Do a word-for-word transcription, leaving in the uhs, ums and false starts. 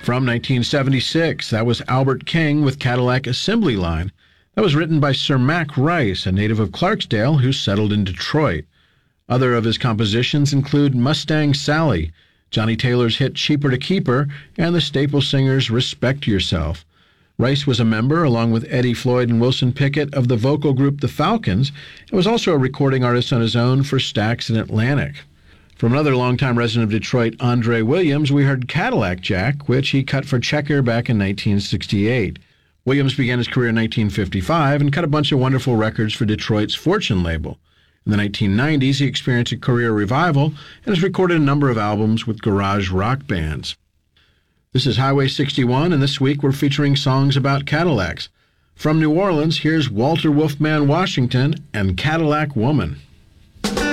From nineteen seventy-six, that was Albert King with Cadillac Assembly Line. That was written by Sir Mac Rice, a native of Clarksdale who settled in Detroit. Other of his compositions include Mustang Sally, Johnny Taylor's hit Cheaper to Keep Her, and the Staple Singers' Respect Yourself. Rice was a member, along with Eddie Floyd and Wilson Pickett, of the vocal group The Falcons, and was also a recording artist on his own for Stax and Atlantic. From another longtime resident of Detroit, Andre Williams, we heard Cadillac Jack, which he cut for Checker back in nineteen sixty-eight. Williams began his career in nineteen fifty-five and cut a bunch of wonderful records for Detroit's Fortune label. In the nineteen nineties, he experienced a career revival and has recorded a number of albums with garage rock bands. This is Highway sixty-one, and this week we're featuring songs about Cadillacs. From New Orleans, here's Walter Wolfman Washington and Cadillac Woman.